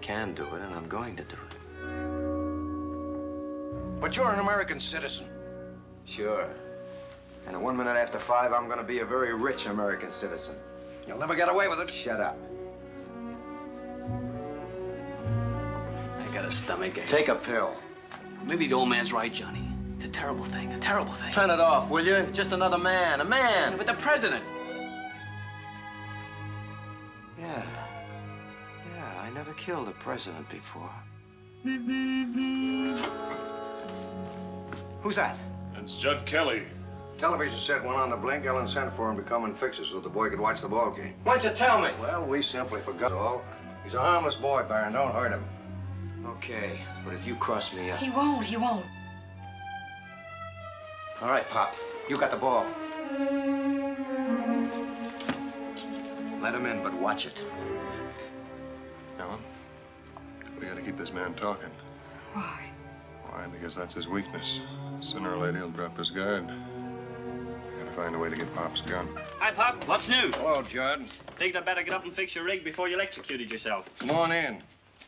can do it, and I'm going to do it. But you're an American citizen. Sure. And at 1 minute after 5, I'm going to be a very rich American citizen. You'll never get away with it. Shut up. I got a stomachache. Take a pill. Maybe the old man's right, Johnny. It's a terrible thing, a terrible thing. Turn it off, will you? Just another man, a man. But the president. Yeah, I never killed a president before. Who's that? It's Judd Kelly. Television set went on the blink. Ellen sent for him to come and fix it so the boy could watch the ball game. Why'd you tell me? Well, we simply forgot. Oh, he's a harmless boy, Baron. Don't hurt him. Okay, but if you cross me up... He won't. All right, Pop. You got the ball. Let him in, but watch it. Ellen, we gotta keep this man talking. Why? Why? Because that's his weakness. Sooner or later, he'll drop his guard. We gotta find a way to get Pop's gun. Hi, Pop. What's new? Hello, Judd. Think I'd better get up and fix your rig before you electrocuted yourself. Come on in.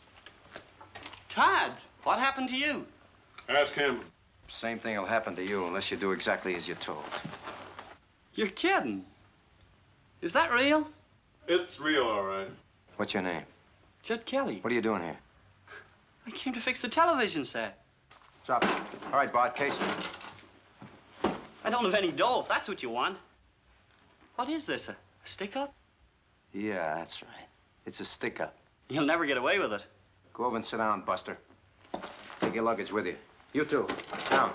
Tad, what happened to you? Ask him. Same thing will happen to you unless you do exactly as you're told. You're kidding. Is that real? It's real, all right. What's your name? Judd Kelly. What are you doing here? I came to fix the television set. Drop it. All right, Bart, case me. I don't have any dough, if that's what you want. What is this, a stick-up? Yeah, that's right. It's a stick-up. You'll never get away with it. Go over and sit down, Buster. Take your luggage with you. You too. Down.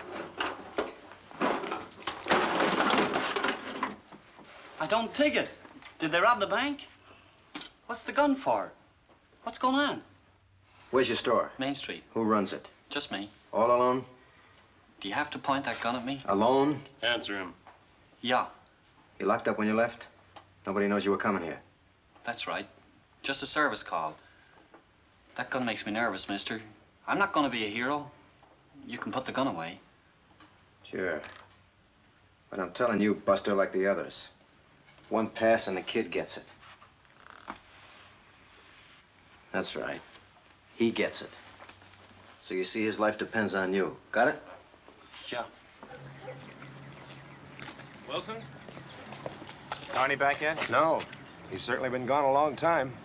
I don't take it. Did they rob the bank? What's the gun for? What's going on? Where's your store? Main Street. Who runs it? Just me. All alone? Do you have to point that gun at me? Alone? Answer him. Yeah, You locked up when you left? Nobody knows you were coming here. that's right. Just a service call. That gun makes me nervous, mister. I'm not going to be a hero. You can put the gun away. Sure. But I'm telling you, Buster, like the others. One pass and the kid gets it. That's right. He gets it. So you see, his life depends on you. Got it? Yeah. Wilson? Carney back yet? No. He's certainly been gone a long time.